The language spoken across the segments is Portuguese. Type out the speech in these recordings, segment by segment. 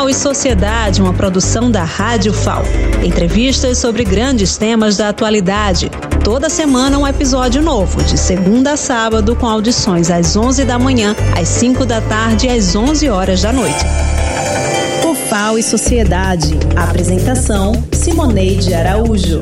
FAO e Sociedade, uma produção da Rádio FAO. Entrevistas sobre grandes temas da atualidade. Toda semana um episódio novo, de segunda a sábado, com audições às 11 da manhã, às 5 da tarde e às 11 horas da noite. O FAO e Sociedade. A apresentação, Simoneide Araújo.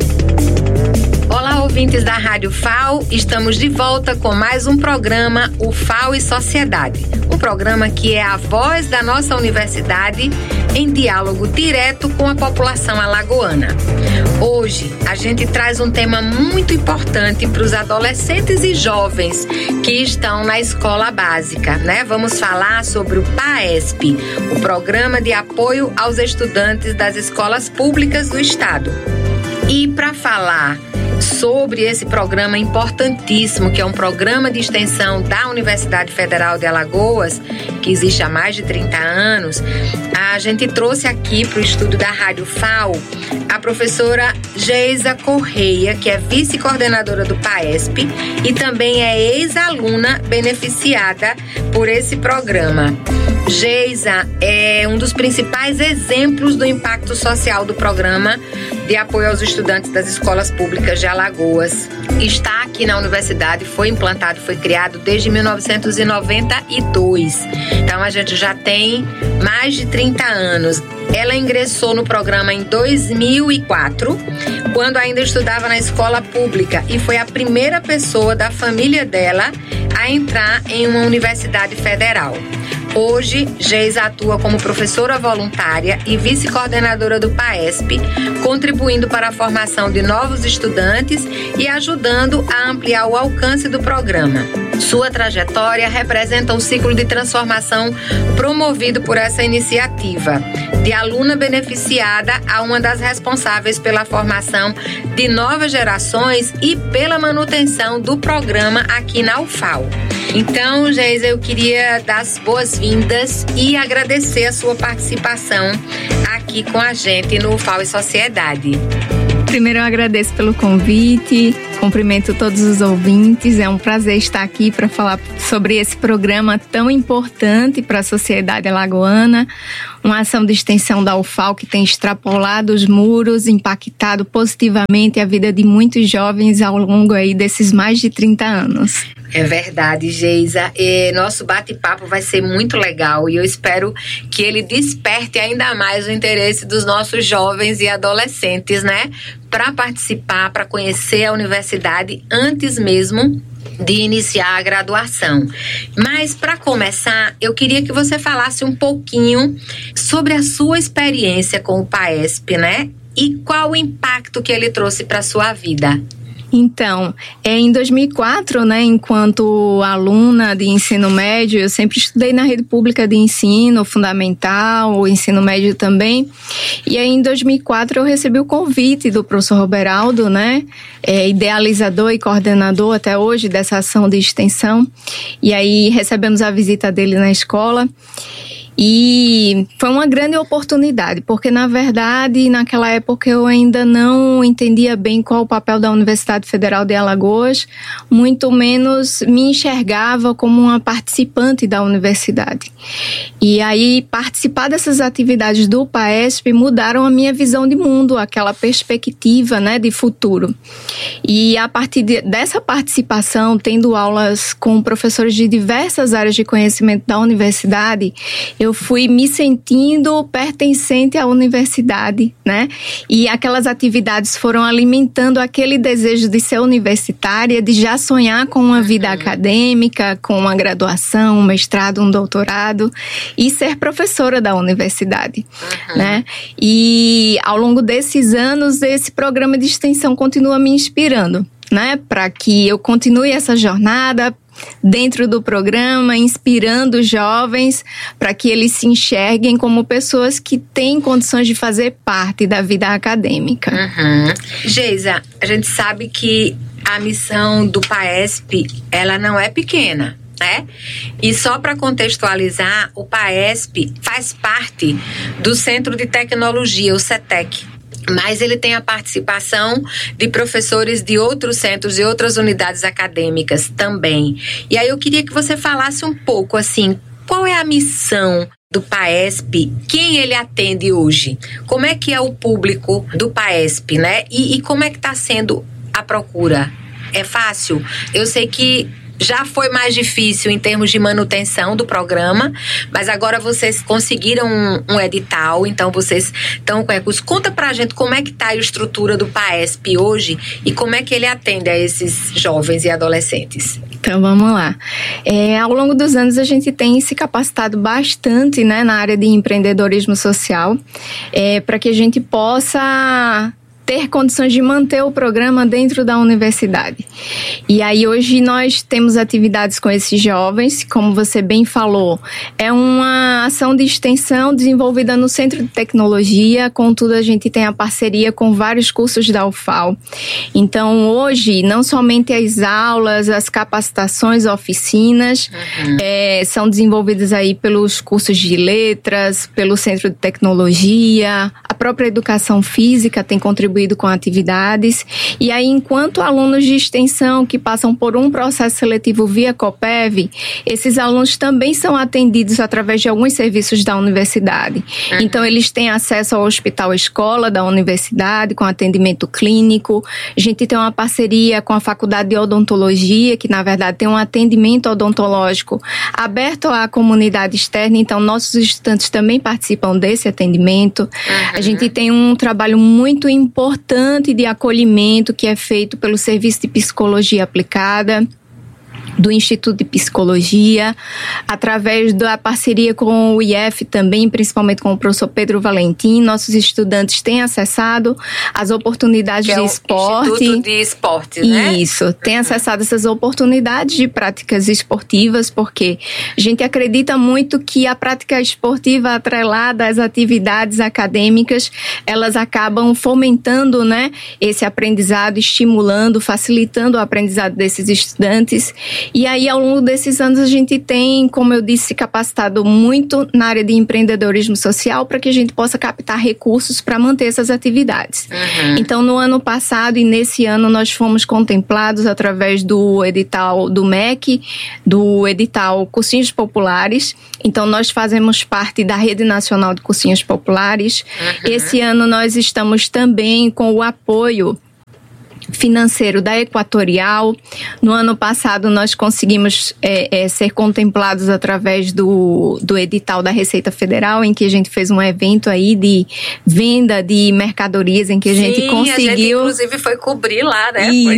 Olá, ouvintes da Rádio FAO, estamos de volta com mais um programa, o FAO e Sociedade. Um programa que é a voz da nossa universidade em diálogo direto com a população alagoana. Hoje, a gente traz um tema muito importante para os adolescentes e jovens que estão na escola básica, né? Vamos falar sobre o PAESP, o Programa de Apoio aos Estudantes das Escolas Públicas do Estado. E para falar sobre esse programa importantíssimo, que é um programa de extensão da Universidade Federal de Alagoas, que existe há mais de 30 anos, a gente trouxe aqui para o estúdio da Rádio FAO a professora Geisa Correia, que é vice-coordenadora do PAESP e também é ex-aluna beneficiada por esse programa. Geisa é um dos principais exemplos do impacto social do programa de apoio aos estudantes das escolas públicas de Alagoas. Está aqui na universidade, foi implantado, foi criado desde 1992. Então a gente já tem mais de 30 anos. Ela ingressou no programa em 2004, quando ainda estudava na escola pública, e foi a primeira pessoa da família dela a entrar em uma universidade federal. Hoje, Geisa atua como professora voluntária e vice-coordenadora do PAESP, contribuindo para a formação de novos estudantes e ajudando a ampliar o alcance do programa. Sua trajetória representa um ciclo de transformação promovido por essa iniciativa, de aluna beneficiada a uma das responsáveis pela formação de novas gerações e pela manutenção do programa aqui na UFAO. Então, Geisa, eu queria dar as boas-vindas e agradecer a sua participação aqui com a gente no FAO e Sociedade. Primeiro, eu agradeço pelo convite, cumprimento todos os ouvintes. É um prazer estar aqui para falar sobre esse programa tão importante para a sociedade alagoana, uma ação de extensão da UFAO que tem extrapolado os muros, impactado positivamente a vida de muitos jovens ao longo aí desses mais de 30 anos. É verdade, Geisa. Nosso bate-papo vai ser muito legal e eu espero que ele desperte ainda mais o interesse dos nossos jovens e adolescentes, né? Para participar, para conhecer a universidade antes mesmo de iniciar a graduação. Mas, para começar, eu queria que você falasse um pouquinho sobre a sua experiência com o PAESP, né? E qual o impacto que ele trouxe para a sua vida. Então, em 2004, né, enquanto aluna de ensino médio, eu sempre estudei na rede pública de ensino fundamental, o ensino médio também. E aí, em 2004, eu recebi o convite do professor Roberaldo, né, idealizador e coordenador até hoje dessa ação de extensão. E aí, recebemos a visita dele na escola. E foi uma grande oportunidade, porque na verdade naquela época eu ainda não entendia bem qual o papel da Universidade Federal de Alagoas, muito menos me enxergava como uma participante da universidade. E aí participar dessas atividades do PAESP mudaram a minha visão de mundo, aquela perspectiva, né, de futuro. E a partir dessa participação, tendo aulas com professores de diversas áreas de conhecimento da universidade, eu fui me sentindo pertencente à universidade, né? E aquelas atividades foram alimentando aquele desejo de ser universitária, de já sonhar com uma vida acadêmica, com uma graduação, um mestrado, um doutorado e ser professora da universidade, né? E ao longo desses anos, esse programa de extensão continua me inspirando, né? Para que eu continue essa jornada dentro do programa, inspirando os jovens para que eles se enxerguem como pessoas que têm condições de fazer parte da vida acadêmica. Geisa, a gente sabe que a missão do PAESP, ela não é pequena, né? E só para contextualizar, o PAESP faz parte do Centro de Tecnologia, o CETEC. Mas ele tem a participação de professores de outros centros e outras unidades acadêmicas também. E aí eu queria que você falasse um pouco, assim, qual é a missão do PAESP, quem ele atende hoje? Como é que é o público do PAESP, né? E como é que está sendo a procura? É fácil? Eu sei que já foi mais difícil em termos de manutenção do programa, mas agora vocês conseguiram um edital, então vocês estão com recursos. Conta pra gente como é que está a estrutura do PAESP hoje e como é que ele atende a esses jovens e adolescentes. Então, vamos lá. Ao longo dos anos, a gente tem se capacitado bastante, né, na área de empreendedorismo social, para que a gente possa ter condições de manter o programa dentro da universidade. E aí hoje nós temos atividades com esses jovens, como você bem falou, é uma ação de extensão desenvolvida no Centro de Tecnologia, contudo a gente tem a parceria com vários cursos da UFAL. Então hoje, não somente as aulas, as capacitações, oficinas, são desenvolvidas aí pelos cursos de letras, pelo Centro de Tecnologia, a própria educação física tem contribuído com atividades, e aí enquanto alunos de extensão que passam por um processo seletivo via COPEV, esses alunos também são atendidos através de alguns serviços da universidade. Então eles têm acesso ao hospital escola da universidade, com atendimento clínico. A gente tem uma parceria com a Faculdade de Odontologia, que na verdade tem um atendimento odontológico aberto à comunidade externa, então nossos estudantes também participam desse atendimento. A gente tem um trabalho muito importante de acolhimento que é feito pelo Serviço de Psicologia Aplicada do Instituto de Psicologia, através da parceria com o IF também, principalmente com o professor Pedro Valentim. Nossos estudantes têm acessado as oportunidades de esporte. Instituto de Esportes, né? Isso, têm acessado essas oportunidades de práticas esportivas, porque a gente acredita muito que a prática esportiva atrelada às atividades acadêmicas, elas acabam fomentando, né, esse aprendizado, estimulando, facilitando o aprendizado desses estudantes. E aí, ao longo desses anos, a gente tem, como eu disse, se capacitado muito na área de empreendedorismo social para que a gente possa captar recursos para manter essas atividades. Então, no ano passado e nesse ano, nós fomos contemplados através do edital do MEC, do edital Cursinhos Populares. Então, nós fazemos parte da Rede Nacional de Cursinhos Populares. Esse ano, nós estamos também com o apoio financeiro da Equatorial. No ano passado nós conseguimos ser contemplados através do edital da Receita Federal, em que a gente fez um evento aí de venda de mercadorias, em que a gente conseguiu... a gente inclusive foi cobrir lá, né?